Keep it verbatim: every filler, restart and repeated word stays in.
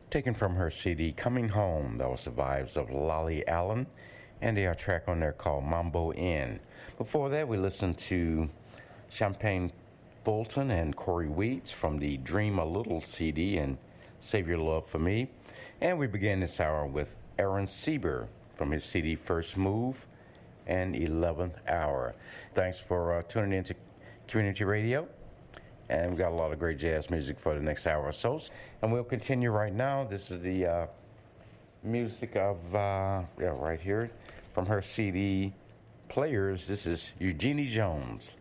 taken from her C D Coming Home. That was the vibes of Lolly Allen, and they are a track on there called Mambo Inn. Before that, we listened to Champagne Bolton and Corey Weeds from the Dream a Little C D and Save Your Love for Me. And we began this hour with Aaron Sieber from his C D First Move and eleventh Hour. Thanks for uh, tuning in to Community Radio. And we've got a lot of great jazz music for the next hour or so. And we'll continue right now. This is the uh, music of, uh, yeah, right here from her C D Players. This is Eugenie Jones.